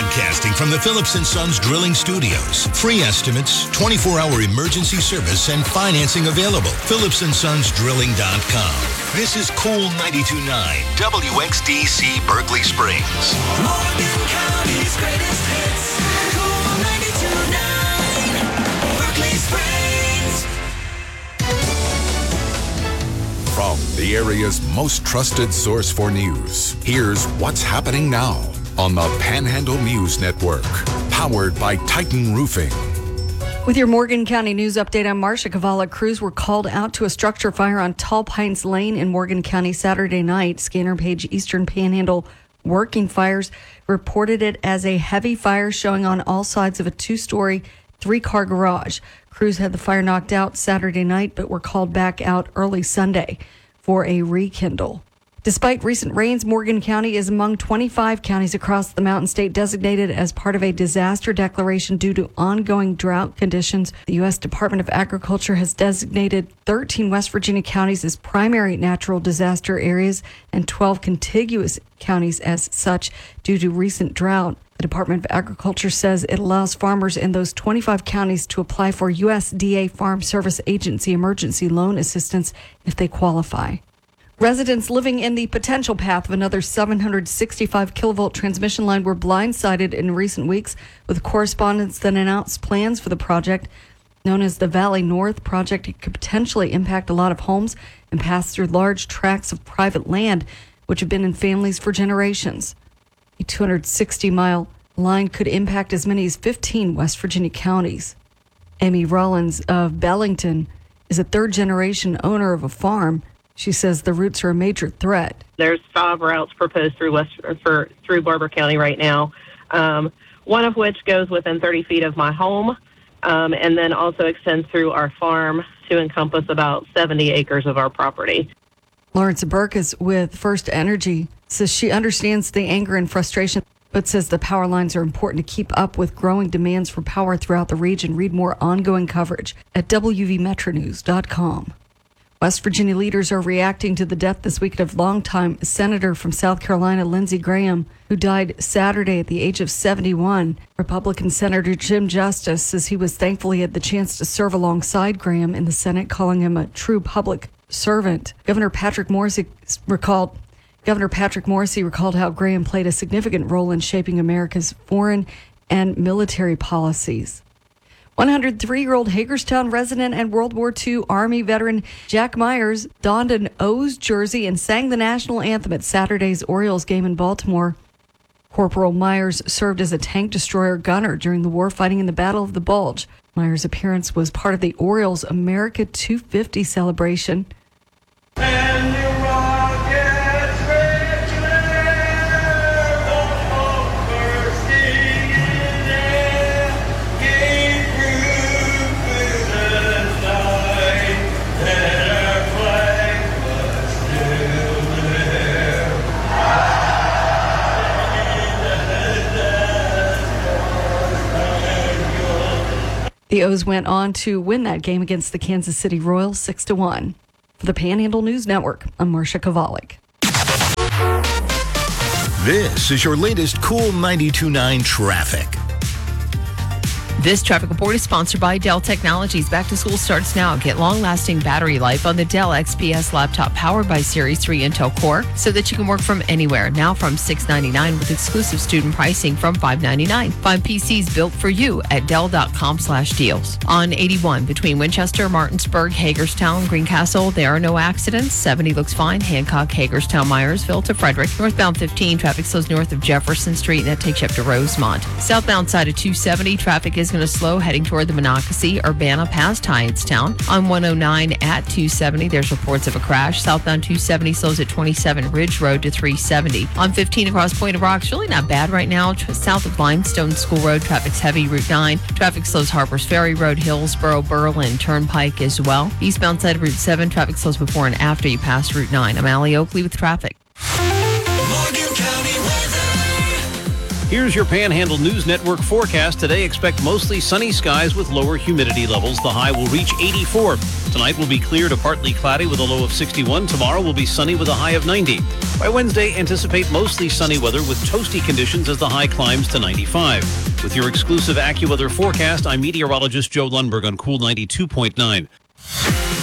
Broadcasting from the Phillips & Sons Drilling Studios. Free estimates, 24-hour emergency service, and financing available. PhillipsandSonsDrilling.com. This is Cool 92.9 WXDC Berkeley Springs. Morgan County's greatest hits. Cool 92.9 Berkeley Springs. From the area's most trusted source for news, here's what's happening now on the Panhandle News Network, powered by Titan Roofing. With your Morgan County News update, I'm Marcia Cavallo. Crews were called out to a structure fire on Tall Pines Lane in Morgan County Saturday night. Scanner Page Eastern Panhandle Working Fires reported it as a heavy fire showing on all sides of a two-story, three-car garage. Crews had the fire knocked out Saturday night, but were called back out early Sunday for a rekindle. Despite recent rains, Morgan County is among 25 counties across the Mountain State designated as part of a disaster declaration due to ongoing drought conditions. The U.S. Department of Agriculture has designated 13 West Virginia counties as primary natural disaster areas and 12 contiguous counties as such due to recent drought. The Department of Agriculture says it allows farmers in those 25 counties to apply for USDA Farm Service Agency emergency loan assistance if they qualify. Residents living in the potential path of another 765 kilovolt transmission line were blindsided in recent weeks with correspondence that announced plans for the project. Known as the Valley North project, it could potentially impact a lot of homes and pass through large tracts of private land, which have been in families for generations. A 260-mile line could impact as many as 15 West Virginia counties. Amy Rollins of Bellington is a third-generation owner of a farm. She says the routes are a major threat. There's 5 routes proposed through Barber County right now, one of which goes within 30 feet of my home, and then also extends through our farm to encompass about 70 acres of our property. Lawrence Burkus with First Energy says she understands the anger and frustration, but says the power lines are important to keep up with growing demands for power throughout the region. Read more ongoing coverage at WVMetronews.com. West Virginia leaders are reacting to the death this week of longtime Senator from South Carolina, Lindsey Graham, who died Saturday at the age of 71. Republican Senator Jim Justice says he was thankful he had the chance to serve alongside Graham in the Senate, calling him a true public servant. Governor Patrick Morrisey recalled how Graham played a significant role in shaping America's foreign and military policies. 103-year-old Hagerstown resident and World War II Army veteran Jack Myers donned an O's jersey and sang the national anthem at Saturday's Orioles game in Baltimore. Corporal Myers served as a tank destroyer gunner during the war fighting in the Battle of the Bulge. Myers' appearance was part of the Orioles America 250 celebration. And you rockets bursting in air, came through the night, and our flag was still there. The O's went on to win that game against the Kansas City Royals 6-1. For the Panhandle News Network, I'm Marcia Kavalik. This is your latest Cool 92.9 traffic. This traffic report is sponsored by Dell Technologies. Back to school starts now. Get long-lasting battery life on the Dell XPS laptop powered by Series 3 Intel Core so that you can work from anywhere. Now from $699 with exclusive student pricing from $599. Find PCs built for you at Dell.com/deals. On 81 between Winchester, Martinsburg, Hagerstown, Greencastle, there are no accidents. 70 looks fine. Hancock, Hagerstown, Myersville to Frederick. Northbound 15, traffic slows north of Jefferson Street, and that takes you up to Rosemont. Southbound side of 270, traffic is going to slow heading toward the Monocacy, Urbana past Hyattstown. On 109 at 270, there's reports of a crash. Southbound 270 slows at 27 Ridge Road to 370. On 15 across Point of Rocks, really not bad right now. South of Limestone School Road, traffic's heavy. Route 9, traffic slows Harpers Ferry Road, Hillsboro, Berlin, Turnpike as well. Eastbound side of Route 7, traffic slows before and after you pass Route 9. I'm Allie Oakley with traffic. Morgan County weather. Here's your Panhandle News Network forecast. Today, expect mostly sunny skies with lower humidity levels. The high will reach 84. Tonight will be clear to partly cloudy with a low of 61. Tomorrow will be sunny with a high of 90. By Wednesday, anticipate mostly sunny weather with toasty conditions as the high climbs to 95. With your exclusive AccuWeather forecast, I'm meteorologist Joe Lundberg on Cool 92.9.